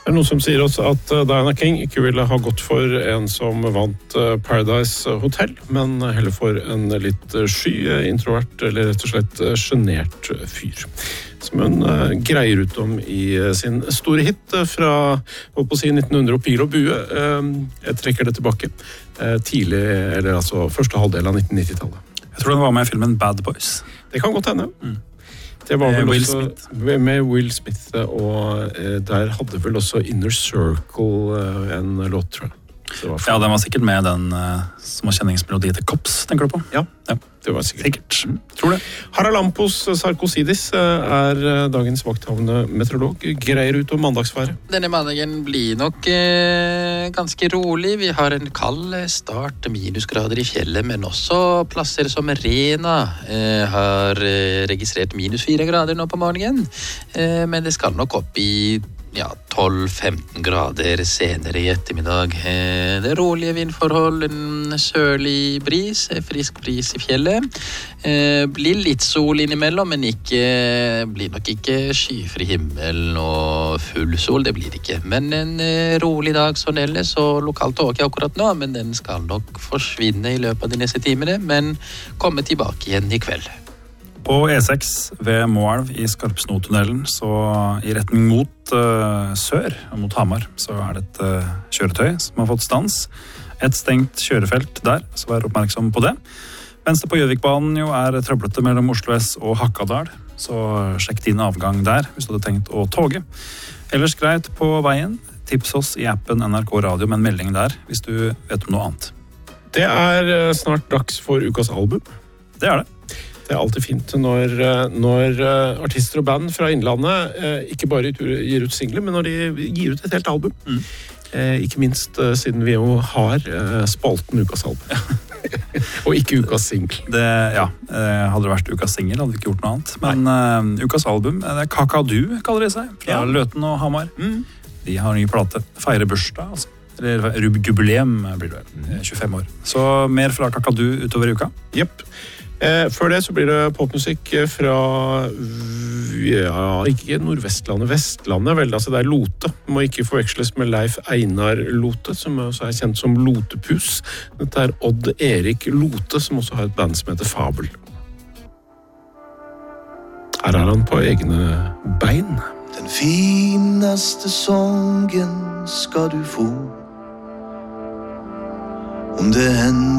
Det noen som sier også at Diana King ikke ville ha gått for en som vant Paradise Hotel, men heller for en litt sky, introvert eller rett og slett genert fyr. Som hun greier ut om i sin store hit fra, på å si 1900 og pil og bue. Jeg trekker det tilbake. Tidlig, eller altså første halvdel av 1990-tallet. Jeg tror den var med i filmen Bad Boys. Det kan godt hende. Det var vel Will også Smith. Med Will Smith, og der hadde vel også Inner Circle en låt, tror jeg. Ja, den var sikkert med den som var kjenningsmelodi til Kops, tenker du på? Ja, det var sikkert. Tror det. Haralampos Sarkosidis er dagens vakthavende meteorolog. Greier ut om mandagsværet. Denne mandagen blir nok ganske rolig. Vi har en kald start, minusgrader i fjellet, men også plasser som Rena har registrert minus 4 grader nå på morgenen. Men det skal nok opp i 12-15 grader senere i ettermiddag. Det er rolige vindforhold, en sørlig bris, frisk bris i fjellet. Blir litt sol innimellom, men blir nok ikke skyfri himmel og full sol, det blir det ikke. Men en rolig dag sånn ellers, og lokalt tåke akkurat nå, men den skal nok forsvinne i løpet av de neste timene, men komme tilbake igjen i kveld. På E6 ved Moelv i Skarpsnotunnelen, så i retning mot sør, mot Hamar, så er det et kjøretøy som har fått stans. Et stengt kjørefelt der, så vær oppmerksom på det. Mens det på Gjøvikbanen jo er trøblete mellom Oslo S og Hakadal, så sjekk din avgang der hvis du hadde tenkt å toge. Ellers greit på veien, tips oss i appen NRK Radio med en melding der hvis du vet om noe annet. Det er snart dags for ukas album. Det er det. Det er alltid fint når artister og band fra Innlandet ikke bare gir ut singler, men når de gir ut et helt album. Ikke minst siden vi jo har spalten ukas album. Og ikke ukas single. Hadde det vært ukas single, hadde vi ikke gjort noe annet. Men ukas album, det er Kakadu, kaller de seg, fra Løten og Hamar. De har ny plate. Feirer bursdag, altså. Eller jubileum blir det vel. 25 år. Så mer fra Kakadu utover uka. Jepp. Før det så blir det popmusikk fra ikke Nordvestlandet, Vestlandet vel, altså det er Lote. Må ikke forveksles med Leif Einar Lote, som også er kjent som Lotepus. Dette er Odd Erik Lote, som også har et band som heter Fabel. Her er han på egne bein. Den finaste sången skal du få, om det hender